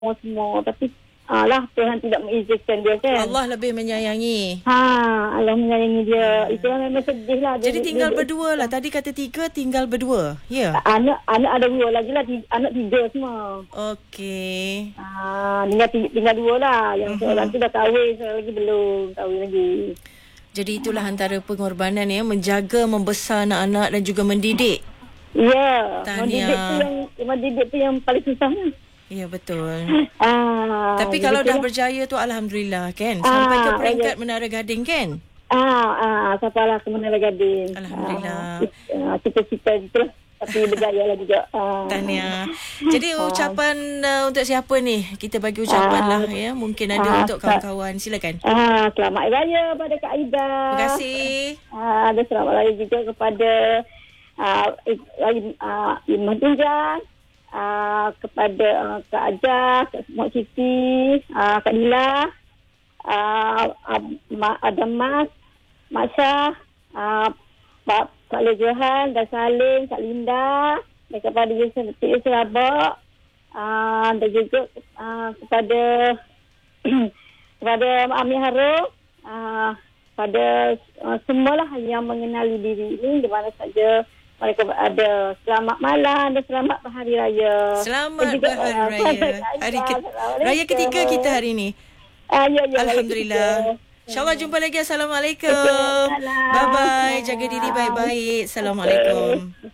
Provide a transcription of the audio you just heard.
semua. Tapi lah Tuhan tidak mengizinkan dia kan. Allah lebih menyayangi. Allah menyayangi dia. Itu memang sedih lah. Jadi tinggal berdua lah. Tadi kata 3, tinggal berdua. Ya. Anak ada 2 lagi lah. Anak 3 semua. Okey. Tinggal 2 lah. Yang seorang tu dah kahwin, seorang lagi belum kahwin lagi. Jadi itulah antara pengorbanan ya, menjaga, membesar anak-anak dan juga mendidik. Ya. Tahniah. Mendidik tu yang paling susah. Ya, betul. Tapi kalau dah berjaya tu alhamdulillah kan. Sampai ke peringkat Menara Gading kan? Sampailah ke Menara Gading. Alhamdulillah. Cita-cita itulah. Tapi berjaya lah juga. Tahniah. Jadi ucapan untuk siapa ni? Kita bagi ucapan lah ya. Mungkin ada untuk kawan-kawan. Silakan. Selamat Hari Raya pada Kak Aida. Terima kasih. Ada selamat Raya juga kepada Imah Tunjan. Kepada Kak Ajah, Kak Mak Siti, Kak Dila, Adam Mas, Mak Syah, Pak Lejohan, dan Salim, Kak Linda, dan kepada Yusuf Rabak, dan juga kepada kepada Ami Harum, pada semualah yang mengenali diri ini di mana saja mereka berada. Selamat malam dan selamat Hari Raya. Selamat Berhari Raya. Raya ketiga kita hari ini. Ya, alhamdulillah. InsyaAllah jumpa lagi. Assalamualaikum. Bye-bye. Jaga diri baik-baik. Assalamualaikum.